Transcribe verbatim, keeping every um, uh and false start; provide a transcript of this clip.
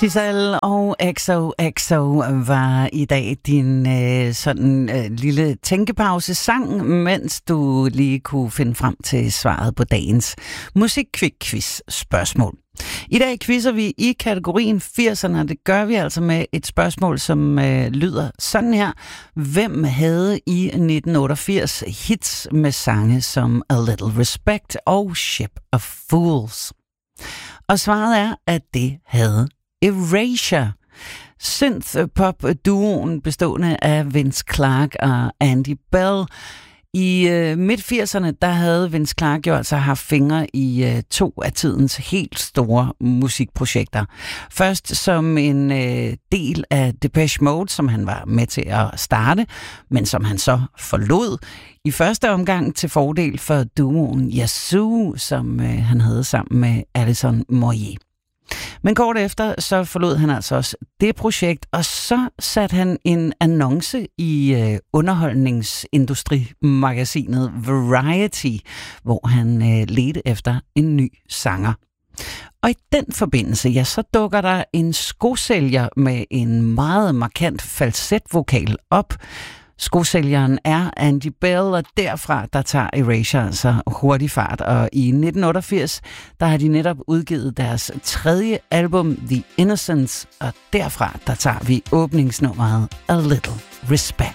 Sissel og X O X O var i dag din øh, sådan øh, lille tænkepause-sang, mens du lige kunne finde frem til svaret på dagens musikquiz-spørgsmål. I dag quizzer vi i kategorien firserne, og det gør vi altså med et spørgsmål, som øh, lyder sådan her. Hvem havde i nitten otteogfirs hits med sange som A Little Respect og Ship of Fools? Og svaret er, at det havde Erasure. Synth-pop-duoen bestående af Vince Clarke og Andy Bell. I øh, midt-firserne, der havde Vince Clarke jo altså haft fingre i øh, to af tidens helt store musikprojekter. Først som en øh, del af Depeche Mode, som han var med til at starte, men som han så forlod i første omgang til fordel for duoen Yazoo, som øh, han havde sammen med Alison Moyet. Men kort efter, så forlod han altså også det projekt, og så satte han en annonce i øh, underholdningsindustrimagasinet Variety, hvor han øh, ledte efter en ny sanger. Og i den forbindelse, ja, så dukker der en skosælger med en meget markant falsetvokal op. Skosælgeren er Andy Bell, og derfra der tager Erasure altså hurtig fart. Og i nitten otteogfirs, der har de netop udgivet deres tredje album, The Innocents, og derfra der tager vi åbningsnummeret A Little Respect.